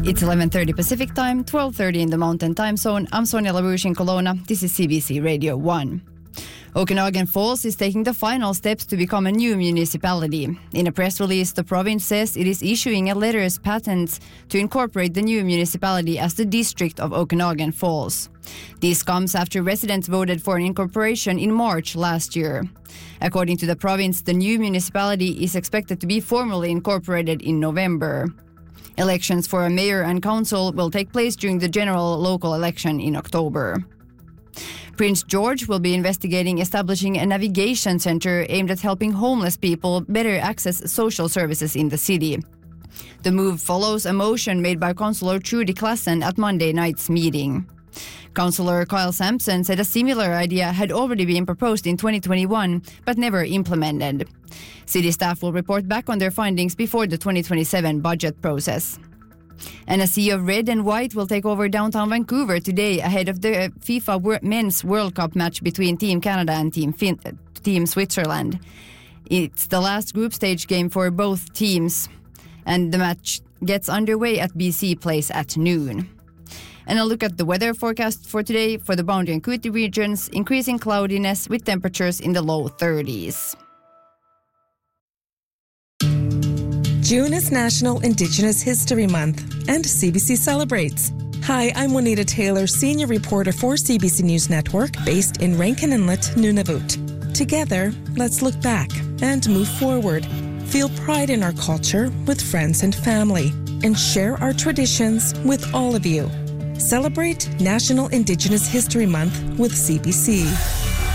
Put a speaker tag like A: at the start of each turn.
A: It's 11:30 Pacific Time, 12:30 in the Mountain Time Zone. I'm Sonja LaRouche in Kelowna. This is CBC Radio 1. Okanagan Falls is taking the final steps to become a new municipality. In a press release, the province says it is issuing a letters patent to incorporate the new municipality as the district of Okanagan Falls. This comes after residents voted for an incorporation in March last year. According to the province, the new municipality is expected to be formally incorporated in November. Elections for a mayor and council will take place during the general local election in October. Prince George will be investigating establishing a navigation center aimed at helping homeless people better access social services in the city. The move follows a motion made by Councillor Trudy Klassen at Monday night's meeting. Councillor Kyle Sampson said a similar idea had already been proposed in 2021 but never implemented. City staff will report back on their findings before the 2027 budget process. And a sea of red and white will take over downtown Vancouver today ahead of the FIFA Men's World Cup match between Team Canada and Team Switzerland. It's the last group stage game for both teams, and the match gets underway at BC Place at noon. And a look at the weather forecast for today for the Boundary and Cootee regions, increasing cloudiness with temperatures in the low 30s.
B: June is National Indigenous History Month, and CBC celebrates. Hi, I'm Juanita Taylor, senior reporter for CBC News Network, based in Rankin Inlet, Nunavut. Together, let's look back and move forward. Feel pride in our culture with friends and family, and share our traditions with all of you. Celebrate National Indigenous History Month with CBC.